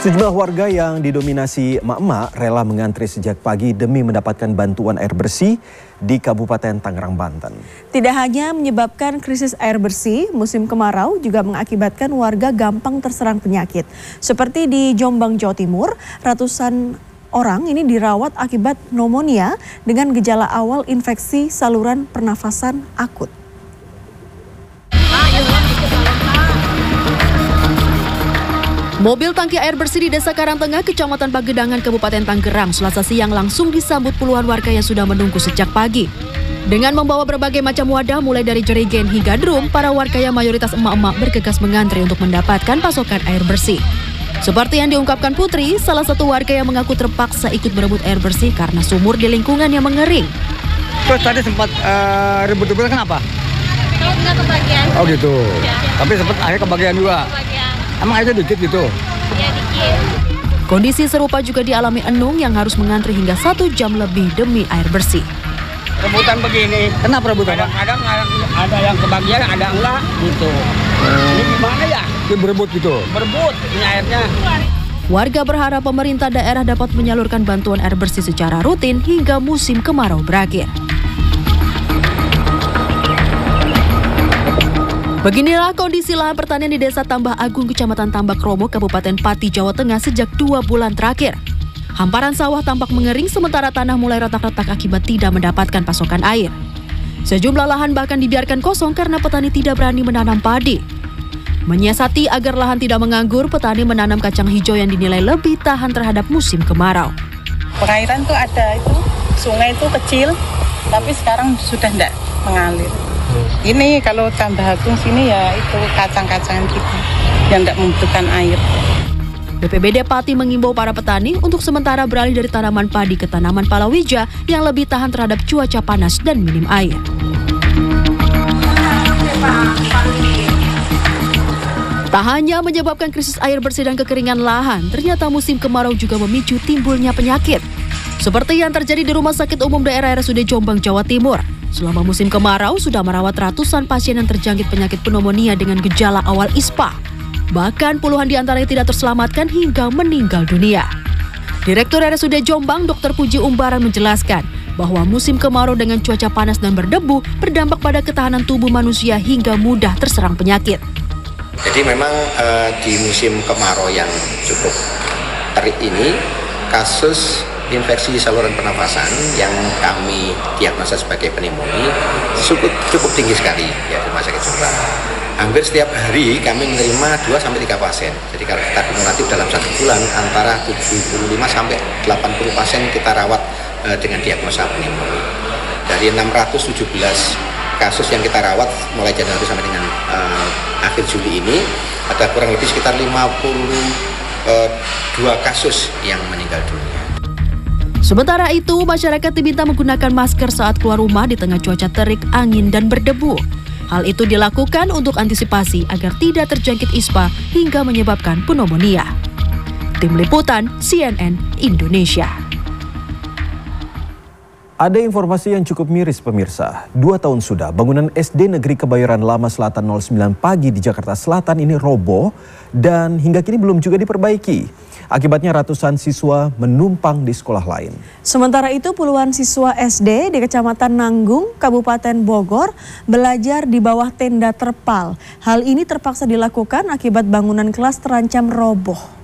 Sejumlah warga yang didominasi emak-emak rela mengantri sejak pagi demi mendapatkan bantuan air bersih di Kabupaten Tangerang, Banten. Tidak hanya menyebabkan krisis air bersih, musim kemarau juga mengakibatkan warga gampang terserang penyakit. Seperti di Jombang, Jawa Timur, ratusan orang ini dirawat akibat pneumonia dengan gejala awal infeksi saluran pernafasan akut. Mobil tangki air bersih di Desa Karangtengah, Kecamatan Pagedangan, Kabupaten Tangerang, Selasa siang langsung disambut puluhan warga yang sudah menunggu sejak pagi. Dengan membawa berbagai macam wadah mulai dari jerigen hingga drum, para warga yang mayoritas emak-emak bergegas mengantri untuk mendapatkan pasokan air bersih. Seperti yang diungkapkan Putri, salah satu warga yang mengaku terpaksa ikut berebut air bersih karena sumur di lingkungan yang mengering. Terus tadi sempat rebut-rebut kenapa? Kalau nggak kebagian. Oh gitu. Ya. Tapi sempat akhirnya kebagian juga. Kebagian. Emang airnya dikit gitu? Ya dikit. Kondisi serupa juga dialami Enung yang harus mengantri hingga 1 jam lebih demi air bersih. Rebutan begini. Kenapa rebutan? Kadang ada yang kebagian, ada enggak gitu. Ini gimana ya? Dia berebut gitu? Berebut ini airnya. Warga berharap pemerintah daerah dapat menyalurkan bantuan air bersih secara rutin hingga musim kemarau berakhir. Beginilah kondisi lahan pertanian di Desa Tambah Agung, Kecamatan Tambak Romo, Kabupaten Pati, Jawa Tengah sejak 2 bulan terakhir. Hamparan sawah tampak mengering sementara tanah mulai retak-retak akibat tidak mendapatkan pasokan air. Sejumlah lahan bahkan dibiarkan kosong karena petani tidak berani menanam padi. Menyiasati agar lahan tidak menganggur, petani menanam kacang hijau yang dinilai lebih tahan terhadap musim kemarau. Perairan tuh ada itu, sungai itu kecil, tapi sekarang sudah tidak mengalir. Ini kalau Tambah Agung sini ya itu kacang-kacangan gitu yang tidak membutuhkan air. BPBD Pati mengimbau para petani untuk sementara beralih dari tanaman padi ke tanaman palawija yang lebih tahan terhadap cuaca panas dan minim air. Tak hanya menyebabkan krisis air bersih dan kekeringan lahan, ternyata musim kemarau juga memicu timbulnya penyakit. Seperti yang terjadi di Rumah Sakit Umum Daerah RSUD Jombang, Jawa Timur. Selama musim kemarau, sudah merawat ratusan pasien yang terjangkit penyakit pneumonia dengan gejala awal ISPA. Bahkan puluhan di antaranya tidak terselamatkan hingga meninggal dunia. Direktur RSUD Jombang, Dr. Puji Umbaran menjelaskan bahwa musim kemarau dengan cuaca panas dan berdebu berdampak pada ketahanan tubuh manusia hingga mudah terserang penyakit. Jadi memang di musim kemarau yang cukup terik ini, kasus infeksi saluran pernafasan yang kami diagnosa sebagai pneumonia cukup tinggi sekali ya di Rumah Sakit Jombang. Hampir setiap hari kami menerima 2-3 pasien. Jadi kalau kita kumulatif dalam 1 bulan antara 75 sampai 80 pasien kita rawat dengan diagnosa pneumonia. Dari 617 kasus yang kita rawat mulai Januari sampai dengan akhir Juli ini ada kurang lebih sekitar 52 kasus yang meninggal dunia. Sementara itu, masyarakat diminta menggunakan masker saat keluar rumah di tengah cuaca terik, angin, dan berdebu. Hal itu dilakukan untuk antisipasi agar tidak terjangkit ISPA hingga menyebabkan pneumonia. Tim Liputan CNN Indonesia. Ada informasi yang cukup miris pemirsa. 2 tahun sudah bangunan SD Negeri Kebayoran Lama Selatan 09 Pagi di Jakarta Selatan ini roboh dan hingga kini belum juga diperbaiki. Akibatnya ratusan siswa menumpang di sekolah lain. Sementara itu puluhan siswa SD di Kecamatan Nanggung, Kabupaten Bogor belajar di bawah tenda terpal. Hal ini terpaksa dilakukan akibat bangunan kelas terancam roboh.